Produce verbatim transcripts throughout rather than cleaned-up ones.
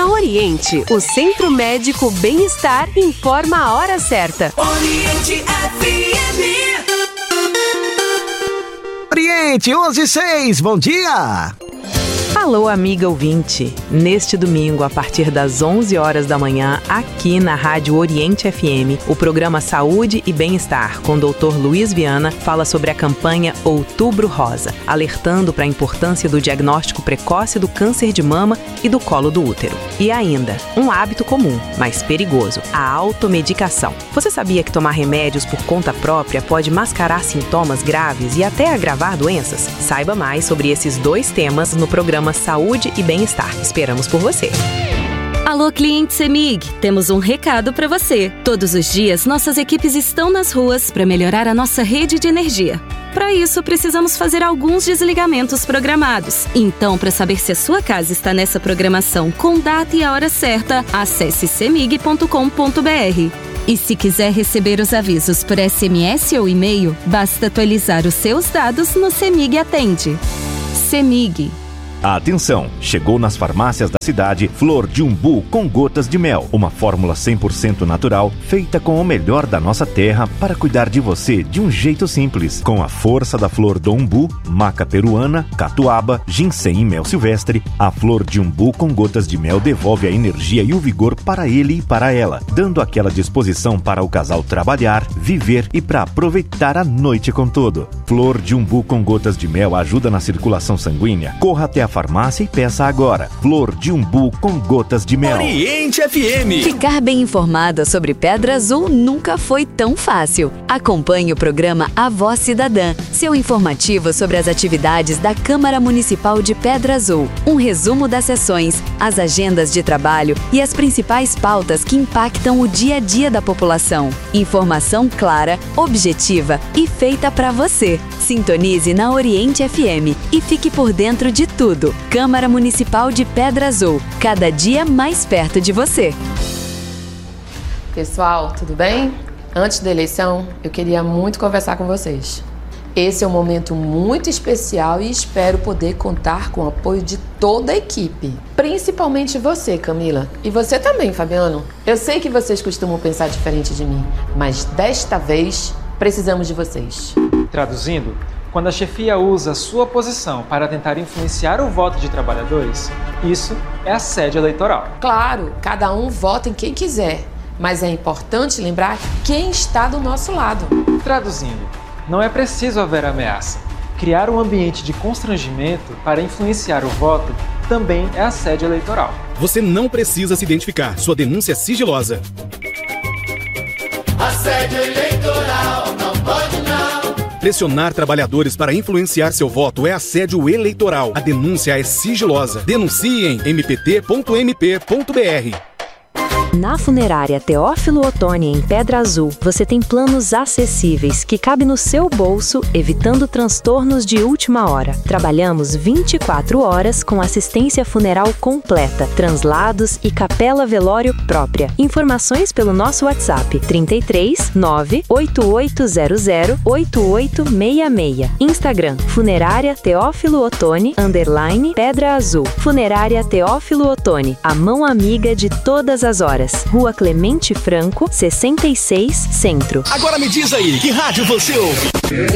Na Oriente, o Centro Médico Bem-Estar informa a hora certa. Oriente F M. Oriente, onze e seis, bom dia! Alô, amiga ouvinte! Neste domingo, a partir das onze horas da manhã, aqui na Rádio Oriente F M, o programa Saúde e Bem-Estar, com o doutor Luiz Viana, fala sobre a campanha Outubro Rosa, alertando para a importância do diagnóstico precoce do câncer de mama e do colo do útero. E ainda, um hábito comum, mas perigoso, a automedicação. Você sabia que tomar remédios por conta própria pode mascarar sintomas graves e até agravar doenças? Saiba mais sobre esses dois temas no programa Saúde e Bem-Estar. Esperamos por você. Alô, cliente CEMIG, temos um recado para você. Todos os dias, nossas equipes estão nas ruas para melhorar a nossa rede de energia. Para isso, precisamos fazer alguns desligamentos programados. Então, para saber se a sua casa está nessa programação com data e a hora certa, acesse cemig ponto com ponto b r. E se quiser receber os avisos por S M S ou e-mail, basta atualizar os seus dados no CEMIG Atende. CEMIG. Atenção! Chegou nas farmácias da cidade Flor de Umbu com gotas de mel. Uma fórmula cem por cento natural, feita com o melhor da nossa terra para cuidar de você de um jeito simples. Com a força da flor do umbu, maca peruana, catuaba, ginseng e mel silvestre, a Flor de Umbu com gotas de mel devolve a energia e o vigor para ele e para ela, dando aquela disposição para o casal trabalhar, viver e para aproveitar a noite com tudo. Flor de Umbu com gotas de mel ajuda na circulação sanguínea. Corra até a farmácia e peça agora. Flor de Umbu com gotas de mel. Oriente F M. Ficar bem informada sobre Pedra Azul nunca foi tão fácil. Acompanhe o programa A Voz Cidadã, seu informativo sobre as atividades da Câmara Municipal de Pedra Azul. Um resumo das sessões, as agendas de trabalho e as principais pautas que impactam o dia a dia da população. Informação clara, objetiva e feita para você. Sintonize na Oriente F M e fique por dentro de tudo. Câmara Municipal de Pedra Azul, cada dia mais perto de você. Pessoal, tudo bem? Antes da eleição, eu queria muito conversar com vocês. Esse é um momento muito especial e espero poder contar com o apoio de toda a equipe. Principalmente você, Camila. E você também, Fabiano. Eu sei que vocês costumam pensar diferente de mim, mas desta vez precisamos de vocês. Traduzindo, quando a chefia usa sua posição para tentar influenciar o voto de trabalhadores, isso é assédio eleitoral. Claro, cada um vota em quem quiser, mas é importante lembrar quem está do nosso lado. Traduzindo, não é preciso haver ameaça. Criar um ambiente de constrangimento para influenciar o voto também é assédio eleitoral. Você não precisa se identificar, sua denúncia é sigilosa. Assédio eleitoral, não pode não. Pressionar trabalhadores para influenciar seu voto é assédio eleitoral. A denúncia é sigilosa. Denuncie em m p t ponto m p ponto b r. Na Funerária Teófilo Otoni, em Pedra Azul, você tem planos acessíveis que cabem no seu bolso, evitando transtornos de última hora. Trabalhamos vinte e quatro horas com assistência funeral completa, translados e capela velório própria. Informações pelo nosso WhatsApp trinta e três, nove, oito oito zero zero, oito oito seis seis. Instagram, Funerária Teófilo Otoni, underline Pedra Azul. Funerária Teófilo Otoni, a mão amiga de todas as horas. Rua Clemente Franco, sessenta e seis, Centro. Agora me diz aí, que rádio você ouve?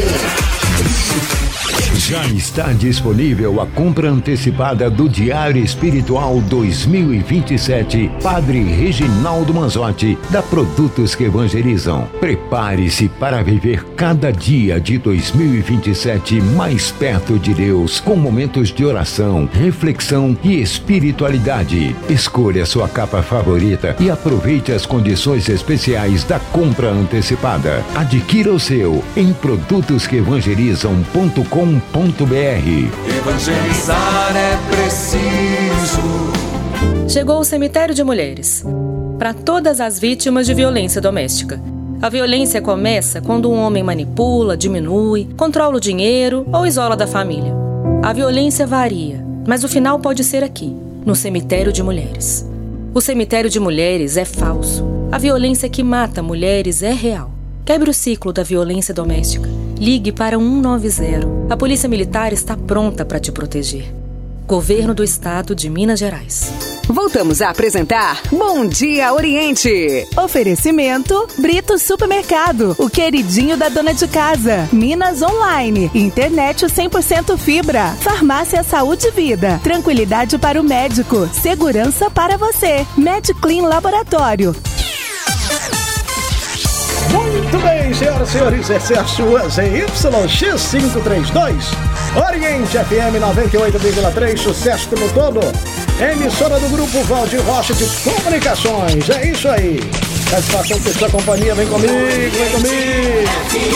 Já está disponível a compra antecipada do Diário Espiritual dois mil e vinte e sete, Padre Reginaldo Manzotti, da Produtos que Evangelizam. Prepare-se para viver cada dia de dois mil e vinte e sete mais perto de Deus, com momentos de oração, reflexão e espiritualidade. Escolha sua capa favorita e aproveite as condições especiais da compra antecipada. Adquira o seu em produtos que evangelizam ponto com ponto b r. Evangelizar é preciso. Chegou o Cemitério de Mulheres. Para todas as vítimas de violência doméstica. A violência começa quando um homem manipula, diminui, controla o dinheiro ou isola da família. A violência varia, mas o final pode ser aqui, no Cemitério de Mulheres. O Cemitério de Mulheres é falso. A violência que mata mulheres é real. Quebre o ciclo da violência doméstica. Ligue para um nove zero. A Polícia Militar está pronta para te proteger. Governo do Estado de Minas Gerais. Voltamos a apresentar Bom Dia Oriente. Oferecimento Brito Supermercado, o queridinho da dona de casa. Minas Online, internet cem por cento fibra. Farmácia Saúde e Vida, tranquilidade para o médico, segurança para você. MedClean Laboratório. Muito bem, senhoras e senhores, essa é a sua Z Y X quinhentos e trinta e dois. Oriente F M noventa e oito vírgula três, sucesso no todo. Emissora do Grupo Valdir Rocha de Comunicações. É isso aí. Satisfação ter sua companhia. Vem comigo, vem comigo.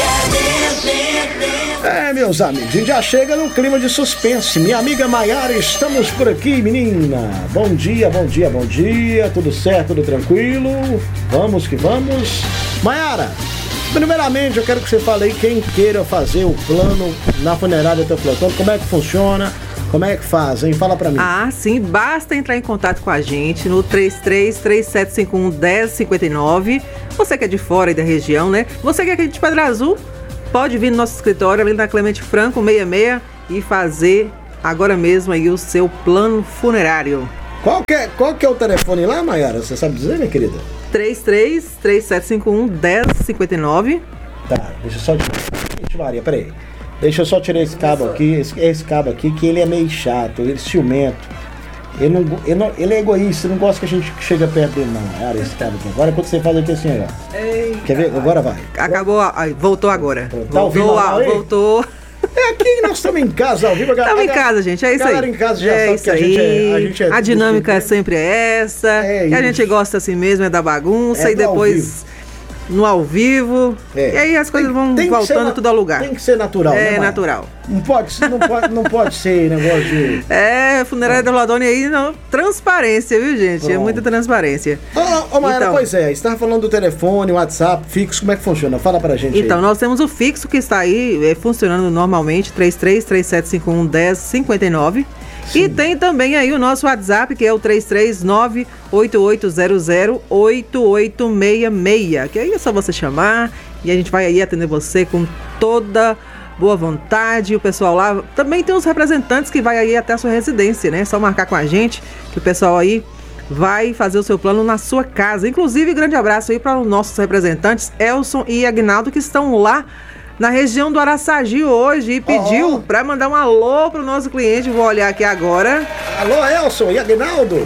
É, meus amigos, a gente já chega no clima de suspense. Minha amiga Maiara, estamos por aqui, menina. Bom dia, bom dia, bom dia. Tudo certo, tudo tranquilo? Vamos que vamos. Maiara, primeiramente eu quero que você fale aí quem queira fazer o plano na funerária Teoflotone, como é que funciona, como é que faz, hein? Fala pra mim. Ah, sim, basta entrar em contato com a gente no três três três sete cinco um um zero cinco nove. Você que é de fora e da região, né? Você que é aqui de Pedra Azul, pode vir no nosso escritório ali na Clemente Franco sessenta e seis e fazer agora mesmo aí o seu plano funerário. Qual que é, qual que é o telefone lá, Maiara? Você sabe dizer, minha querida? três três três sete cinco um um zero cinco nove. Tá, deixa eu só... Gente, Maria, peraí. Deixa eu só tirar esse cabo aqui, esse, esse cabo aqui, que ele é meio chato, ele é ciumento. Ele, não, ele, não, ele é egoísta, não gosta que a gente chegue perto dele, não. Olha esse cabo aqui. Agora quando você faz aqui assim, ó. Ei, Quer ver? Agora vai. Acabou, voltou agora. Tá voltou, a, voltou. É aqui, nós estamos em casa ao vivo. Estamos em casa, gente, é isso aí. A galera em casa já é sabe isso que a gente é, a gente é... A dinâmica é sempre essa. É e a gente gosta assim mesmo, é da bagunça. É e depois... no ao vivo, é. E aí as coisas vão tem voltando na, tudo ao lugar. Tem que ser natural, É né, natural. Não pode, não pode, não pode ser negócio de... É, funerária da Teoflotone aí, não, transparência, viu, gente? Pronto. É muita transparência. Ô, oh, oh, Maiara, então, pois é, você estava falando do telefone, WhatsApp, fixo, como é que funciona? Fala pra gente Então, aí. Nós temos o fixo que está aí, é, funcionando normalmente, três três três sete cinco um um zero cinco nove. Sim. E tem também aí o nosso WhatsApp, que é o três três nove oito oito zero zero oito oito seis seis, que aí é só você chamar e a gente vai aí atender você com toda boa vontade. O pessoal lá, também tem os representantes que vai aí até a sua residência, né? É só marcar com a gente, que o pessoal aí vai fazer o seu plano na sua casa. Inclusive, grande abraço aí para os nossos representantes, Elson e Agnaldo, que estão lá na região do Araçagi hoje e pediu oh. para mandar um alô pro nosso cliente. Vou olhar aqui agora. Alô, Elson e Agnaldo.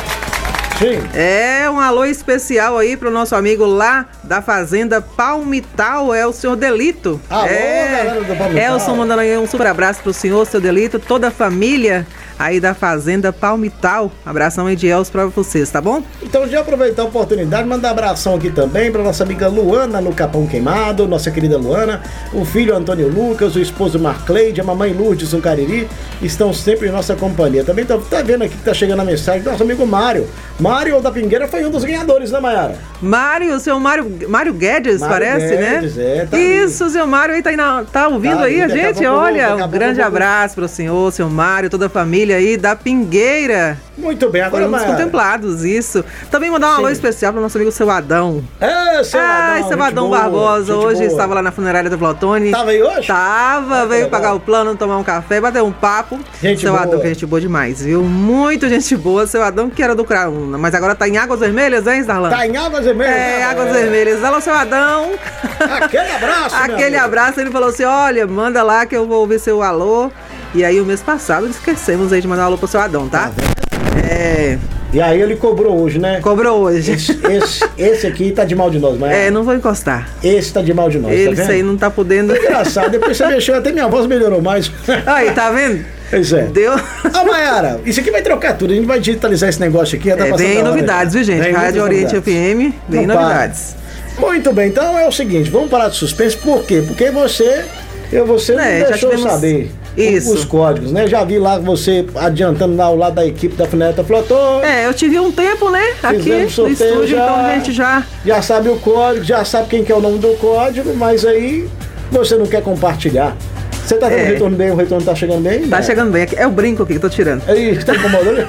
Sim. É, um alô especial aí pro nosso amigo lá da Fazenda Palmital, é o senhor Delito. Alô, é, galera do Palmital. Elson mandando aí um super abraço pro senhor, seu Delito, toda a família aí da Fazenda Palmital. Abração aí de Elson pra vocês, tá bom? Então, já aproveitar a oportunidade, mandar abração aqui também pra nossa amiga Luana no Capão Queimado, nossa querida Luana, o filho Antônio Lucas, o esposo Marcleide, a mamãe Lourdes no Cariri, estão sempre em nossa companhia. Também tá, tá vendo aqui que tá chegando a mensagem do nosso amigo Mário. Mário da Pingueira foi um dos ganhadores, né, Maiara? Mário, o seu Mário, Mário Guedes, Mário parece, Guedes, né? É, tá Isso, ali. o seu Mário aí tá, aí na, tá ouvindo tá aí, aí a gente? Olha, um grande abraço pro senhor, seu Mário, toda a família aí da Pingueira. Muito bem, agora foram um dos contemplados, isso. Também mandar um Sim. alô especial pro nosso amigo seu Adão. É, seu ah, Adão. seu Adão boa, Barbosa, hoje boa. Estava lá na funerária da Teoflotone. Tava aí hoje? Tava, ah, veio legal. pagar o plano, tomar um café, bater um papo. Gente seu boa. Adão, que gente boa demais, viu? Muito gente boa, seu Adão que era do Craúna, mas agora tá em Águas Vermelhas, hein, Darlan? Tá em Águas Vermelhas? É, né? Águas é. Vermelhas. Alô, seu Adão. Aquele abraço, Aquele abraço, ele falou assim, olha, manda lá que eu vou ouvir seu alô. E aí, o mês passado, esquecemos aí de mandar um alô pro seu Adão, tá? tá é... E aí ele cobrou hoje, né? Cobrou hoje. Esse, esse, esse aqui tá de mal de nós, mas... É, não vou encostar. Esse tá de mal de nós, Ele, tá isso aí não tá podendo... É engraçado, depois você mexeu, até minha voz melhorou mais. Aí, tá vendo? Pois é. Deu. Ah, Maiara, isso aqui vai trocar tudo, a gente vai digitalizar esse negócio aqui. É, vem novidades, viu, gente? Rádio Oriente F M, vem novidades. Muito bem, então é o seguinte, vamos parar de suspense, por quê? Porque você, eu, você não é, deixou tivemos... saber Isso. os códigos, né? Já vi lá você adiantando lá ao lado da equipe da Funerária Teoflotone. É, eu tive um tempo, né? Aqui no estúdio, já, então a gente já... Já sabe o código, já sabe quem que é o nome do código, mas aí você não quer compartilhar. Você tá dando É. o retorno bem? O retorno tá chegando bem? Tá né? chegando bem. É o brinco aqui que eu tô tirando. Aí, tá incomodando?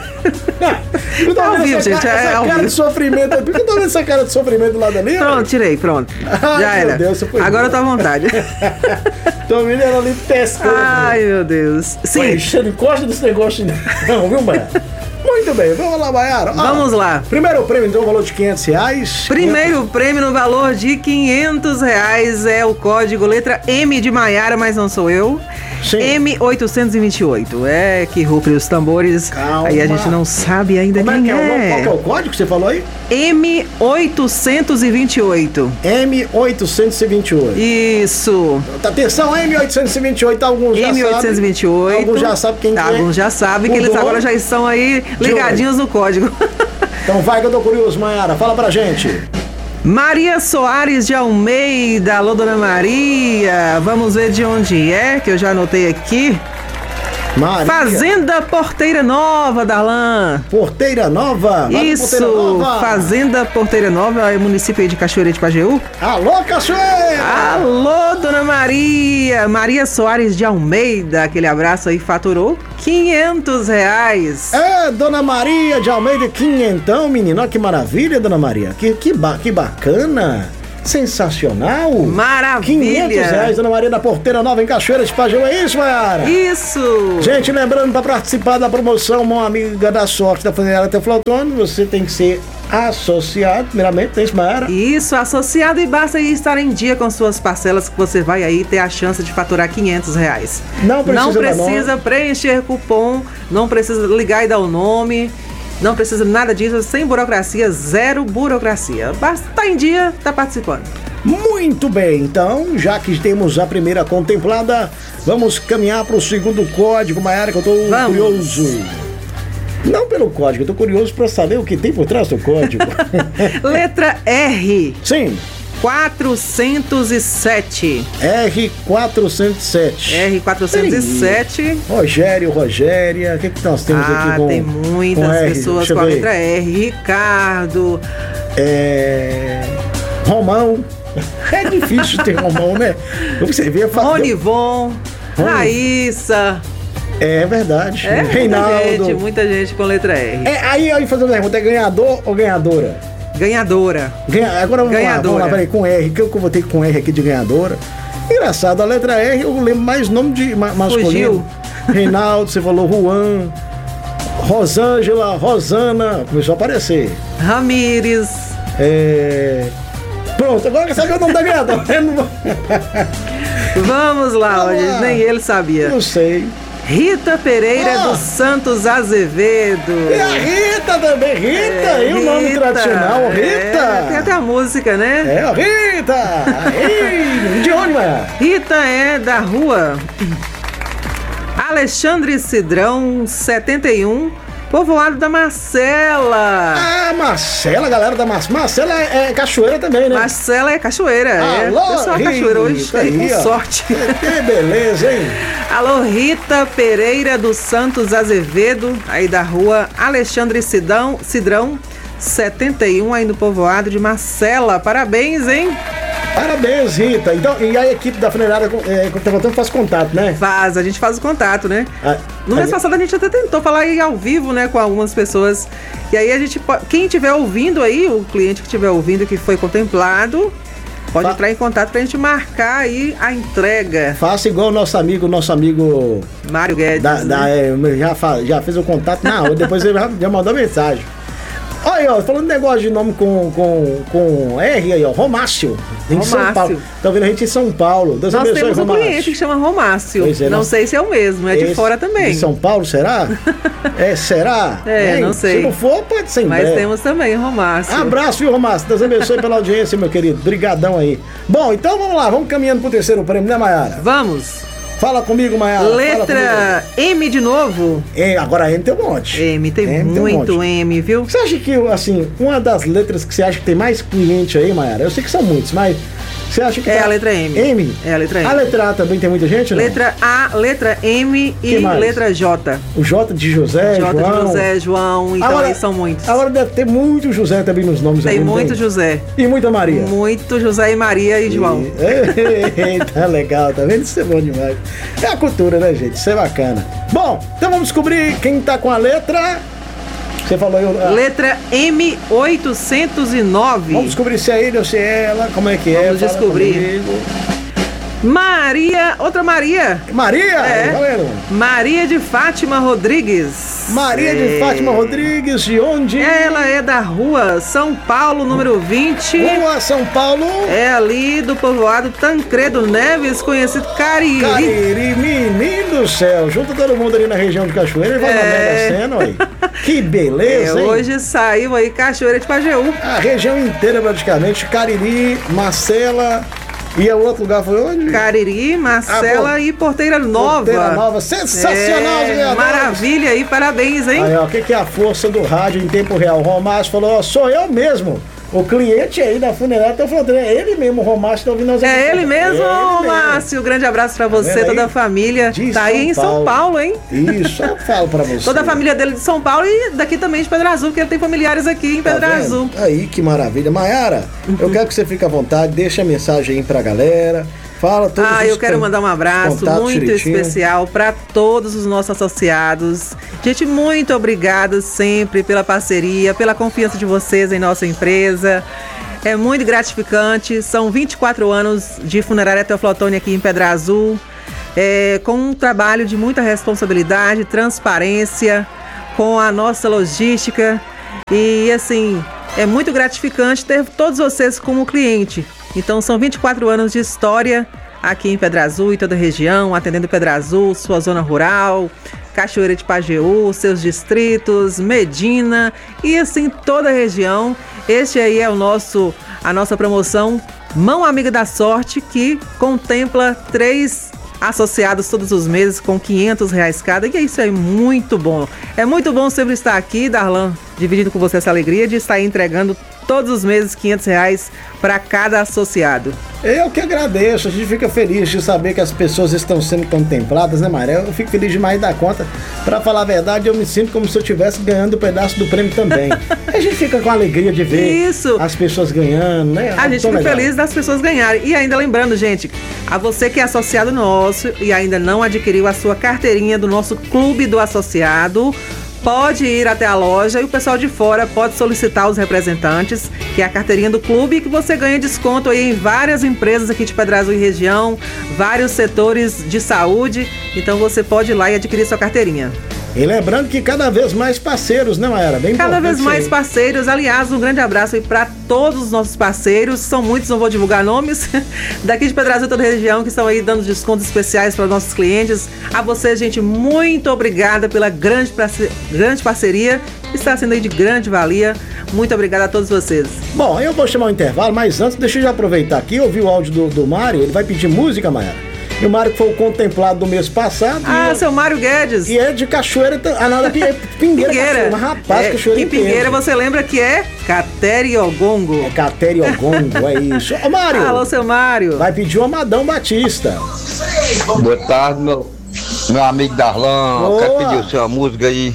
Eu tô É ao vendo vivo, essa gente, cara, é essa ao cara vivo. de sofrimento. Por que eu tô vendo essa cara de sofrimento do lado ali? Pronto, tirei, pronto. Ai, Já meu era. Deus, você foi Agora eu bom. tô à vontade. Tô vendo ela ali pescando. Ai, meu Deus. Sim. Sim. Cheiro, encosta desse negócio não, viu, Maiara? Muito bem, vamos lá, Maiara. Ah, Vamos lá. Primeiro prêmio, então, valor de quinhentos reais. Primeiro prêmio no valor de quinhentos reais é o código letra M de Maiara, mas não sou eu. Sim. M oitocentos e vinte e oito. É que rufem os tambores. Calma. Aí a gente não sabe ainda Como é quem que é, o nome? é. Qual que é o código que você falou aí? M oitocentos e vinte e oito. M oitocentos e vinte e oito. Isso. Atenção, M oitocentos e vinte e oito, alguns já M oitocentos e vinte e oito. sabem. Alguns já sabem quem que é. Alguns já sabem que O eles dono agora já estão aí ligadinhos no código. Então vai que eu tô curioso, Maiara. Fala pra gente. Maria Soares de Almeida. Alô, dona Maria. Vamos ver de onde é, que eu já anotei aqui. Maria. Fazenda Porteira Nova, Darlan. Porteira Nova? Vai Isso, Porteira Nova. Fazenda Porteira Nova, é município aí de Cachoeira de Pajeú. Alô, Cachoeira! Alô, dona Maria. Maria Soares de Almeida, aquele abraço aí, faturou quinhentos reais. É, dona Maria de Almeida, quinhentão, menino. Olha que maravilha, dona Maria. Que, que, ba que bacana. Sensacional. Maravilha. quinhentos reais, dona Maria da Porteira Nova em Cachoeira de Pajeú. É isso, Maiara? Isso. Gente, lembrando, para participar da promoção Mão Amiga da Sorte da Funerária Teflotone, você tem que ser associado, primeiramente, tem isso, Maiara? Isso, associado, e basta aí estar em dia com suas parcelas que você vai aí ter a chance de faturar quinhentos reais. Não precisa, não dar precisa nome. preencher cupom, não precisa ligar e dar o nome, não precisa nada disso, sem burocracia, zero burocracia. Basta estar em dia, tá participando. Muito bem, então, já que temos a primeira contemplada, vamos caminhar para o segundo código, Maiara, que eu tô Vamos. curioso. Não pelo código, eu tô curioso para saber o que tem por trás do código. Letra R. Sim. quatrocentos e sete. R quatrocentos e sete. R quatrocentos e sete. Rogério, Rogéria, o que, que nós temos Ah, aqui com tem com muitas R? pessoas Deixa eu com a ver. letra R. Ricardo. É... Romão. É difícil ter Romão, né? Você vê a fa- Ronivon. Rony. Raíssa. É verdade. É, muita Reinaldo. gente, muita gente com letra R. É, aí, aí fazendo a pergunta, é ganhador ou ganhadora? Ganhadora. Ganha, agora vamos Ganhadora. lá, vamos lá, peraí, com R, que eu botei com R aqui de ganhadora. Engraçado, a letra R eu lembro mais nome de ma masculino. Fugiu. Reinaldo, você falou Juan, Rosângela, Rosana, começou a aparecer. Ramires. É... Pronto, agora quer saber o nome da ganhadora? Eu não vou- Vamos lá, Vamos hoje lá. nem ele sabia. Não sei. Rita Pereira Ah. dos Santos Azevedo. E a Rita também, Rita, É, e o nome Rita. tradicional, Rita. É, tem até a música, né? É, a Rita! Aí, de onde, Maia? Rita é da rua Alexandre Cidrão, setenta e um, povoado da Marcela. Ah, Marcela, galera da Marcela. Marcela é, é cachoeira também, né? Marcela é cachoeira, é. Alô, Pessoal Rita, cachoeira hoje, aí, com ó. sorte. Que beleza, hein? Alô, Rita Pereira dos Santos Azevedo, aí da rua Alexandre Cidrão, Cidrão, setenta e um, aí no povoado de Marcela. Parabéns, hein? Parabéns, Rita. Então, e a equipe da funerária é, Teflotone faz contato, né? Faz, a gente faz o contato, né? Ah, No mês a- passado a gente até tentou falar aí ao vivo, né, com algumas pessoas. E aí a gente pode, quem estiver ouvindo aí, o cliente que estiver ouvindo que foi contemplado, pode Fa- entrar em contato pra gente marcar aí a entrega. Faça igual o nosso amigo, nosso amigo Mário Guedes. da, né? da- é, já, fa- já fez o contato na hora, depois ele já, já mandou mensagem. Olha aí, ó, falando negócio de nome com, com, com R aí, ó, Romácio. Em São Romácio. Paulo. Tá vendo a gente em São Paulo. Deus Nós abençoe, temos um Romácio. cliente que chama Romácio. Pois é, não nós- sei se é o mesmo, é de Esse- fora também. De São Paulo, será? É, será? É, Hein? não sei. Se não for, pode ser em Mas breve. temos também Romácio. Abraço, viu, Romácio? Deus abençoe pela audiência, meu querido. Brigadão aí. Bom, então vamos lá, vamos caminhando pro terceiro prêmio, né, Maiara? Vamos. Fala comigo, Maiara. fala Letra M de novo. comigo. É, agora M tem um monte. M, tem M tem um muito monte. M, viu? Você acha que, assim, uma das letras que você acha que tem mais cliente aí, Maiara? Eu sei que são muitos, mas Você acha que É tá... a letra M. M? É a letra M. A letra A também tem muita gente, não? Letra A, letra M Que e mais? letra J. O J de José, J João. de José, João, então Agora- aí são muitos. Agora deve ter muito José também nos nomes. Tem aí, não muito José. E muita Maria. Muito José e Maria e João. Eita, legal, tá vendo? Isso é bom demais. É a cultura, né, gente? Isso é bacana. Bom, então vamos descobrir quem tá com a letra... Você falou... Eu, a... Letra M oitocentos e nove. Vamos descobrir se é ele ou se é ela, como é que é. Vamos Fala descobrir. comigo. Maria, outra Maria. Maria? É. Galera. Maria de Fátima Rodrigues. Maria de É. Fátima Rodrigues, de onde? Ela é da rua São Paulo, número vinte. Rua São Paulo. É ali do povoado Tancredo Neves, conhecido Cariri. Cariri, menino do céu. Junta todo mundo ali na região de Cachoeira e vai na É. Mega Sena, aí. Que beleza, É, hein? hoje saiu aí Cachoeira de Pajeú. A região inteira praticamente, Cariri, Marcela... E o outro lugar foi onde? Cariri, Marcela Ah, bom. e Porteira Nova. Porteira Nova, sensacional, É, ganhadores. maravilha aí, parabéns, hein? Aí, ó, o que, que é a força do rádio em tempo real? O Romácio falou, ó, sou eu mesmo. O cliente aí da funerária tá falando, é ele mesmo, o Romácio tá ouvindo nós aqui. É ele mesmo, É ele Márcio. Grande abraço pra você, vendo toda aí? a família. De Tá aí em São São Paulo. Paulo, hein? Isso, eu falo pra você. Toda a família dele de São Paulo e daqui também de Pedra Azul, porque ele tem familiares aqui em Tá Pedra vendo? Azul. Aí, que maravilha. Maiara, eu quero que você fique à vontade, deixa a mensagem aí pra galera. Fala todos Ah, os eu quero con- mandar um abraço contatos muito direitinho. especial para todos os nossos associados. Gente, muito obrigada sempre pela parceria, pela confiança de vocês em nossa empresa. É muito gratificante. São vinte e quatro anos de Funerária Teófilo Otoni aqui em Pedra Azul, é, com um trabalho de muita responsabilidade, transparência, com a nossa logística. E assim, é muito gratificante ter todos vocês como cliente. Então são vinte e quatro anos de história aqui em Pedra Azul e toda a região, atendendo Pedra Azul, sua zona rural, Cachoeira de Pajeú, seus distritos, Medina e assim toda a região. Este aí é o nosso, a nossa promoção Mão Amiga da Sorte, que contempla três associados todos os meses com quinhentos reais cada, e isso é muito bom. É muito bom sempre estar aqui, Darlan, dividindo com você essa alegria de estar entregando todos os meses quinhentos reais para cada associado. Eu que agradeço, a gente fica feliz de saber que as pessoas estão sendo contempladas, né, Maria? Eu fico feliz demais da conta. Pra falar a verdade, eu me sinto como se eu estivesse ganhando um pedaço do prêmio também. A gente fica com alegria de ver Isso. as pessoas ganhando, né? A gente Tão fica legal. feliz das pessoas ganharem. E ainda lembrando, gente, a você que é associado nosso e ainda não adquiriu a sua carteirinha do nosso Clube do Associado, pode ir até a loja e o pessoal de fora pode solicitar os representantes, que é a carteirinha do clube, que você ganha desconto aí em várias empresas aqui de Pedra Azul e região, vários setores de saúde. Então você pode ir lá e adquirir sua carteirinha. E lembrando que cada vez mais parceiros, né, Maera? Bem Cada importante vez mais isso aí. parceiros. Aliás, um grande abraço aí para todos os nossos parceiros. São muitos, não vou divulgar nomes. Daqui de Pedra Azul, toda a região, que estão aí dando descontos especiais para nossos clientes. A você, gente, muito obrigada pela grande, parce- grande parceria. Está sendo aí de grande valia. Muito obrigada a todos vocês. Bom, eu vou chamar o intervalo, mas antes, deixa eu já aproveitar aqui, eu ouvi o áudio do, do Mário, ele vai pedir música, Maera. E o Mário que foi o contemplado do mês passado. Ah, e seu Mário Guedes. E é de Cachoeira, ah, não, da Pingueira. Pingueira. Cachoeira, mas, rapaz, É, Cachoeira em Pingueira entende. você lembra que é Cateriogongo. É Cateriogongo, é isso. Ô, Mário. Alô, seu Mário. Vai pedir o Amadão Batista. Boa tarde, meu, meu amigo Darlan. Boa. Quero pedir o senhor uma música aí.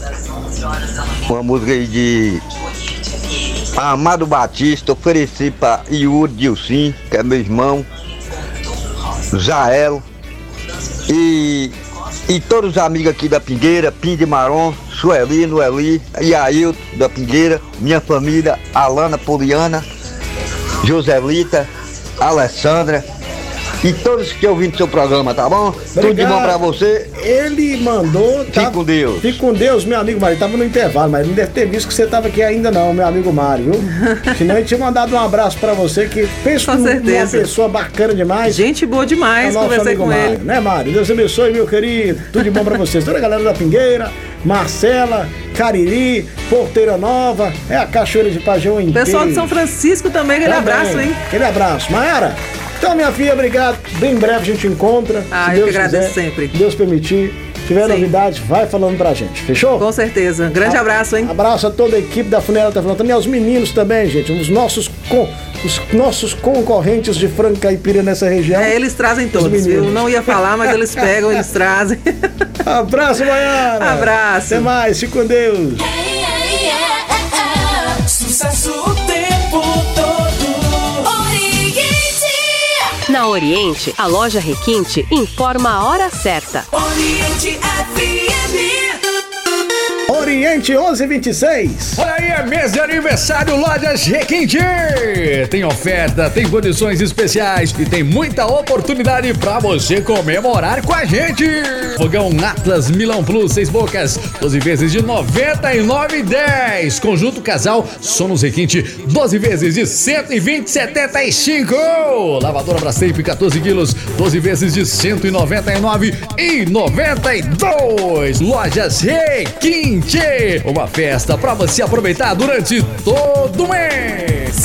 Uma música aí de Amado Batista. Ofereci para Yuri Dilcim, que é meu irmão, Jael e, e todos os amigos aqui da Pingueira, Pim de Maron, Sueli, Noeli e Ailton da Pingueira, minha família, Alana, Poliana, Joselita, Alessandra e todos que ouvindo seu programa, tá bom? Tudo de bom pra você. Ele mandou. Fique com Deus. Fique com Deus, meu amigo Mário. Tava no intervalo, mas não deve ter visto que você tava aqui ainda, não, meu amigo Mário, viu? Senão ele tinha mandado um abraço pra você, que pensa Com numa certeza. pessoa bacana demais. Gente boa demais, É o nosso conversei amigo com Mário, ele. né, Mário? Deus abençoe, meu querido. Tudo de bom pra vocês. Toda a galera da Pingueira, Marcela, Cariri, Porteira Nova, é a Cachoeira de Pajeú em Pessoal de São Francisco também, aquele Também. abraço, hein? Aquele abraço. Maera, então, minha filha, obrigado. Bem breve a gente encontra. Ah, se eu Deus que agradeço quiser, sempre. Deus permitir. tiver Sim. novidade, vai falando pra gente, fechou? Com certeza. Grande A- abraço, hein? Abraço a toda a equipe da Funerária Tafarel, também aos meninos também, gente, os nossos, con- os nossos concorrentes de frango caipira nessa região. É, eles trazem Os todos, meninos. viu? Não ia falar, mas eles pegam, eles trazem. Abraço, Maiara! Abraço. Até mais, fique com Deus! Sucesso o tempo todo. Oriente. Na Oriente, a loja Requinte informa a hora certa. Oriente F M. Oriente onze e vinte e seis. Olha aí, é mês de aniversário Lojas Requinte. Tem oferta, tem condições especiais e tem muita oportunidade pra você comemorar com a gente. Fogão Atlas Milão Plus, seis bocas, doze vezes de noventa e nove e dez. Conjunto casal Sonos Requinte, doze vezes de cento e vinte e setenta e cinco. Lavadora Brastemp, quatorze quilos, doze vezes de cento e noventa e nove e noventa e dois. Lojas Requinte. Uma festa pra você aproveitar durante todo o mês.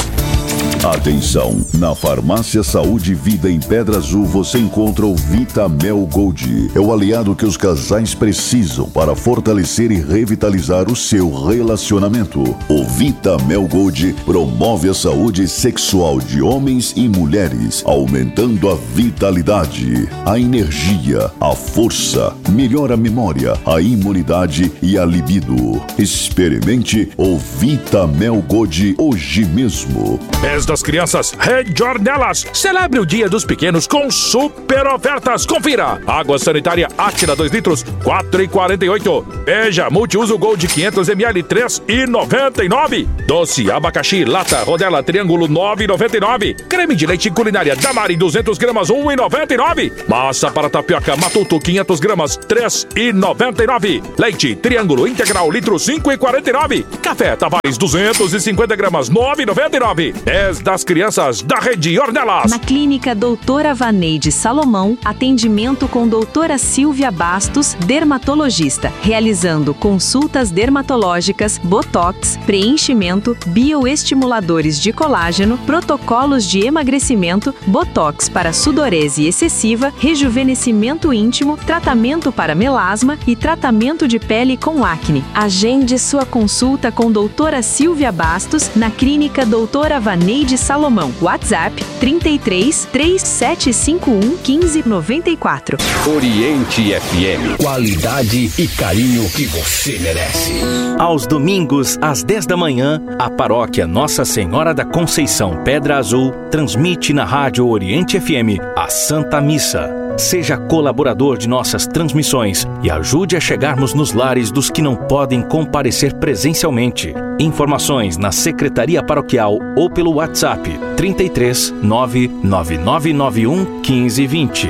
Atenção! Na Farmácia Saúde e Vida em Pedra Azul você encontra o Vitamel Gold. É o aliado que os casais precisam para fortalecer e revitalizar o seu relacionamento. O Vitamel Gold promove a saúde sexual de homens e mulheres, aumentando a vitalidade, a energia, a força, melhora a memória, a imunidade e a libido. Experimente o Vitamel Gold hoje mesmo. Das crianças, Rede Ornelas. Celebre o Dia dos Pequenos com super ofertas. Confira. Água sanitária Átila dois litros, quatro reais e quarenta e oito. Beija Multiuso Gold quinhentos mililitros, três reais e noventa e nove. Doce abacaxi lata rodela triângulo, nove reais e noventa e nove. Creme de leite culinária Damari duzentas gramas, um real e noventa e nove. Massa para tapioca Matuto quinhentas gramas, três reais e noventa e nove. Leite triângulo integral litro, cinco reais e quarenta e nove. Café Tavares duzentas e cinquenta gramas, nove reais e noventa e nove. dez das crianças da Rede Ornelas. Na Clínica Doutora Vaneide Salomão, atendimento com doutora Silvia Bastos, dermatologista, realizando consultas dermatológicas, botox, preenchimento, bioestimuladores de colágeno, protocolos de emagrecimento, botox para sudorese excessiva, rejuvenescimento íntimo, tratamento para melasma e tratamento de pele com acne. Agende sua consulta com doutora Silvia Bastos na Clínica Doutora Vaneide Salomão. WhatsApp trinta e três, três sete cinco um, quinze noventa e quatro. Oriente F M. Qualidade e carinho que você merece. Aos domingos, às dez da manhã, a paróquia Nossa Senhora da Conceição Pedra Azul transmite na Rádio Oriente F M a Santa Missa. Seja colaborador de nossas transmissões e ajude a chegarmos nos lares dos que não podem comparecer presencialmente. Informações na Secretaria Paroquial ou pelo WhatsApp trinta e três, nove nove nove nove um, quinze vinte.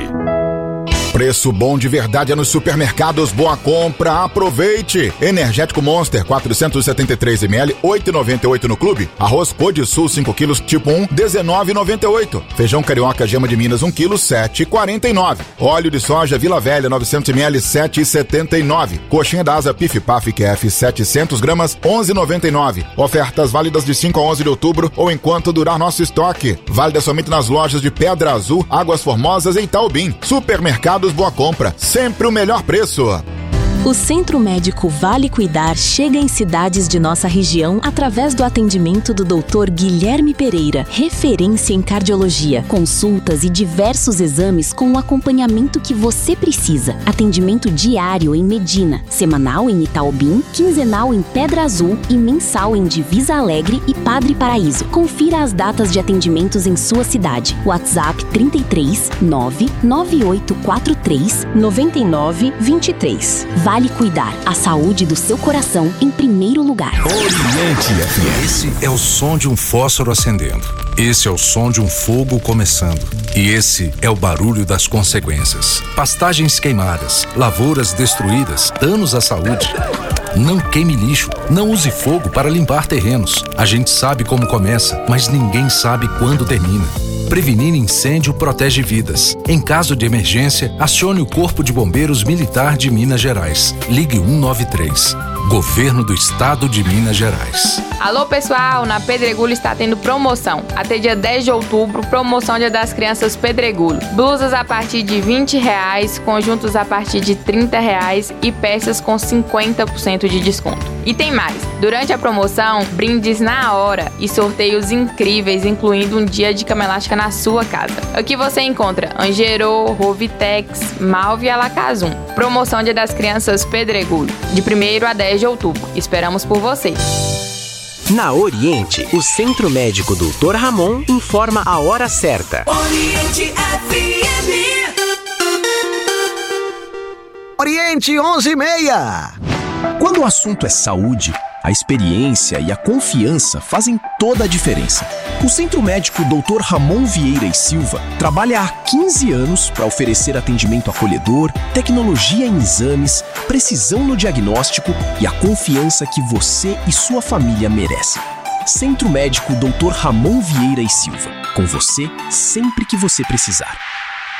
Preço bom de verdade é nos supermercados Boa Compra. Aproveite! Energético Monster quatrocentos e setenta e três mililitros, oito reais e noventa e oito no clube. Arroz Code Sul cinco quilos tipo um, dezenove reais e noventa e oito. Feijão Carioca Gema de Minas um quilo, sete reais e quarenta e nove. Óleo de soja Vila Velha novecentos mililitros, sete reais e setenta e nove. Coxinha da Asa Pif Paf Q F setecentas gramas, onze reais e noventa e nove. Ofertas válidas de cinco a onze de outubro ou enquanto durar nosso estoque. Válida somente nas lojas de Pedra Azul, Águas Formosas e Itaubim. Supermercados Boa Compra, sempre o melhor preço. O Centro Médico Vale Cuidar chega em cidades de nossa região através do atendimento do doutor Guilherme Pereira, referência em cardiologia, consultas e diversos exames com o acompanhamento que você precisa. Atendimento diário em Medina, semanal em Itaubim, quinzenal em Pedra Azul e mensal em Divisa Alegre e Padre Paraíso. Confira as datas de atendimentos em sua cidade. WhatsApp trinta e três, nove nove oito quatro três, nove nove dois três. Vale Cuidar, a saúde do seu coração em primeiro lugar. Oriente F M. Esse é o som de um fósforo acendendo. Esse é o som de um fogo começando. E esse é o barulho das consequências. Pastagens queimadas, lavouras destruídas, danos à saúde. Não queime lixo, não use fogo para limpar terrenos. A gente sabe como começa, mas ninguém sabe quando termina. Prevenir incêndio protege vidas. Em caso de emergência, acione o Corpo de Bombeiros Militar de Minas Gerais. Ligue um nove três. Governo do Estado de Minas Gerais. Alô pessoal, na Pedregulho está tendo promoção. Até dia dez de outubro, promoção Dia das Crianças Pedregulho. Blusas a partir de vinte reais, conjuntos a partir de trinta reais e peças com cinquenta por cento de desconto. E tem mais, durante a promoção, brindes na hora e sorteios incríveis, incluindo um dia de cama elástica na sua casa. Aqui você encontra Angero, Rovitex, Malve e Alakazum. Promoção Dia das Crianças Pedregulho, de primeiro a dez de outubro. Esperamos por vocês. Na Oriente, o Centro Médico doutor Ramon informa a hora certa. Oriente F M. Oriente onze e meia. Quando o assunto é saúde, a experiência e a confiança fazem toda a diferença. O Centro Médico doutor Ramon Vieira e Silva trabalha há quinze anos para oferecer atendimento acolhedor, tecnologia em exames, precisão no diagnóstico e a confiança que você e sua família merecem. Centro Médico doutor Ramon Vieira e Silva, com você sempre que você precisar.